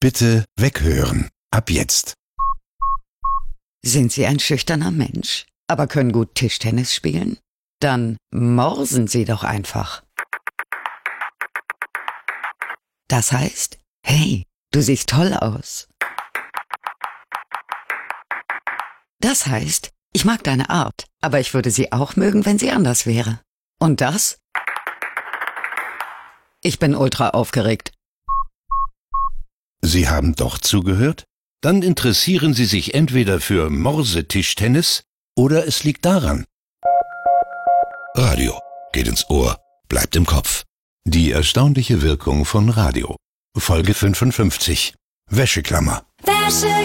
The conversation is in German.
Bitte weghören. Ab jetzt. Sind Sie ein schüchterner Mensch, aber können gut Tischtennis spielen? Dann morsen Sie doch einfach. Das heißt, hey, du siehst toll aus. Das heißt, ich mag deine Art, aber ich würde sie auch mögen, wenn sie anders wäre. Und das? Ich bin ultra aufgeregt. Sie haben doch zugehört? Dann interessieren Sie sich entweder für Morsetischtennis oder es liegt daran. Radio geht ins Ohr, bleibt im Kopf. Die erstaunliche Wirkung von Radio. Folge 55. Wäscheklammer. Wäscheklammer.